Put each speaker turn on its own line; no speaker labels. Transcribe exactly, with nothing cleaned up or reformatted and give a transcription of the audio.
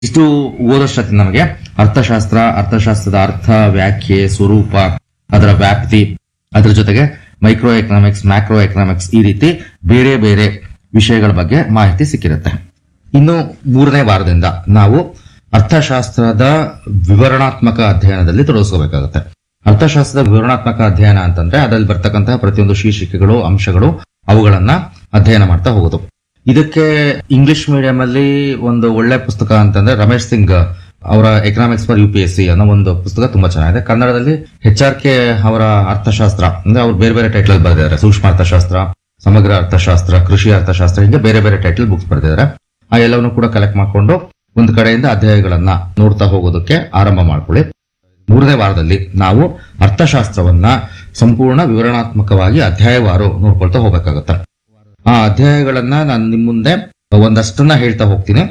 ಇಷ್ಟು ಓದೋಷ್ಟೊತ್ತಿಗೆ ನಮಗೆ ಅರ್ಥಶಾಸ್ತ್ರ, ಅರ್ಥಶಾಸ್ತ್ರದ ಅರ್ಥ, ವ್ಯಾಖ್ಯೆ, ಸ್ವರೂಪ, ಅದರ ವ್ಯಾಪ್ತಿ, ಅದರ ಜೊತೆಗೆ ಮೈಕ್ರೋ ಎಕನಾಮಿಕ್ಸ್, ಮ್ಯಾಕ್ರೋ ಎಕನಾಮಿಕ್ಸ್, ಈ ರೀತಿ ಬೇರೆ ಬೇರೆ ವಿಷಯಗಳ ಬಗ್ಗೆ ಮಾಹಿತಿ ಸಿಕ್ಕಿರುತ್ತೆ. ಇನ್ನು ಮೂರನೇ ವಾರದಿಂದ ನಾವು ಅರ್ಥಶಾಸ್ತ್ರದ ವಿವರಣಾತ್ಮಕ ಅಧ್ಯಯನದಲ್ಲಿ ತೊಡಗಿಸ್ಕೋಬೇಕಾಗುತ್ತೆ. ಅರ್ಥಶಾಸ್ತ್ರದ ವಿವರಣಾತ್ಮಕ ಅಧ್ಯಯನ ಅಂತಂದ್ರೆ ಅದರಲ್ಲಿ ಬರ್ತಕ್ಕಂತಹ ಪ್ರತಿಯೊಂದು ಶೀರ್ಷಿಕೆಗಳು, ಅಂಶಗಳು, ಅವುಗಳನ್ನ ಅಧ್ಯಯನ ಮಾಡ್ತಾ ಹೋಗೋದು. ಇದಕ್ಕೆ ಇಂಗ್ಲಿಷ್ ಮೀಡಿಯಂ ಅಲ್ಲಿ ಒಂದು ಒಳ್ಳೆ ಪುಸ್ತಕ ಅಂತಂದ್ರೆ ರಮೇಶ್ ಸಿಂಗ್ ಅವರ economics for U P S C ಅನ್ನೋ ಒಂದು ಪುಸ್ತಕ ತುಂಬಾ ಚೆನ್ನಾಗಿದೆ. ಕನ್ನಡದಲ್ಲಿ ಎಚ್ ಆರ್ ಕೆ ಅವರ ಅರ್ಥಶಾಸ್ತ್ರ ಅಂದ್ರೆ ಅವ್ರು ಬೇರೆ ಬೇರೆ ಟೈಟಲ್ ಬರೆದಿದ್ದಾರೆ. ಸೂಕ್ಷ್ಮ ಅರ್ಥಶಾಸ್ತ್ರ, ಸಮಗ್ರ ಅರ್ಥಶಾಸ್ತ್ರ, ಕೃಷಿ ಅರ್ಥಶಾಸ್ತ್ರ, ಹೀಗೆ ಬೇರೆ ಬೇರೆ ಟೈಟಲ್ ಬುಕ್ಸ್ ಬರೆದಿದ್ದಾರೆ. ಆ ಎಲ್ಲವನ್ನು ಕೂಡ ಕಲೆಕ್ಟ್ ಮಾಡ್ಕೊಂಡು ಒಂದು ಕಡೆಯಿಂದ ಅಧ್ಯಾಯಗಳನ್ನ ನೋಡ್ತಾ ಹೋಗೋದಕ್ಕೆ ಆರಂಭ ಮಾಡ್ಕೊಳ್ಳಿ. ಮೂರನೇ ವಾರದಲ್ಲಿ ನಾವು ಅರ್ಥಶಾಸ್ತ್ರವನ್ನ ಸಂಪೂರ್ಣ ವಿವರಣಾತ್ಮಕವಾಗಿ ಅಧ್ಯಾಯವಾರು ನೋಡ್ಕೊಳ್ತಾ ಹೋಗ್ಬೇಕಾಗತ್ತೆ. ಆ ಅಧ್ಯಾಯಗಳನ್ನ ನಾನು ನಿಮ್ ಮುಂದೆ ಒಂದಷ್ಟನ್ನ ಹೇಳ್ತಾ ಹೋಗ್ತೀನಿ.